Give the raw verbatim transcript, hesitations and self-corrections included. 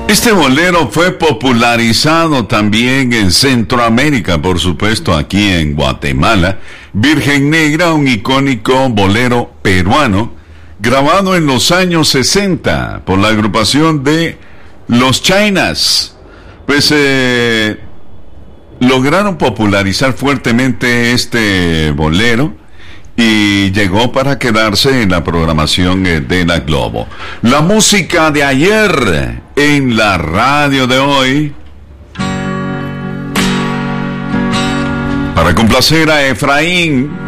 Este bolero fue popularizado también en Centroamérica, por supuesto, aquí en Guatemala. Virgen Negra, un icónico bolero peruano, grabado en los años sesenta por la agrupación de Los Chainas. Pues eh, lograron popularizar fuertemente este bolero y llegó para quedarse en la programación de la Globo. La música de ayer en la radio de hoy, para complacer a Efraín,